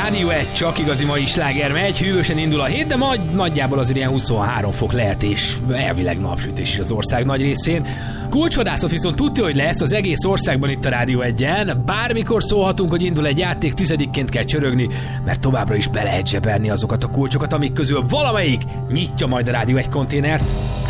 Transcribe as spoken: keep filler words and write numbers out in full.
Rádió egy, csak igazi mai sláger megy, hűvösen indul a hét, de majd nagyjából azért ilyen huszonhárom fok lehet, és elvileg napsütés is az ország nagy részén. Kulcsvadászat viszont tudja, hogy lesz az egész országban itt a Rádió egyen. Bármikor szólhatunk, hogy indul egy játék, tizedikként kell csörögni, mert továbbra is be lehet zsebelni azokat a kulcsokat, amik közül valamelyik nyitja majd a Rádió egy konténert.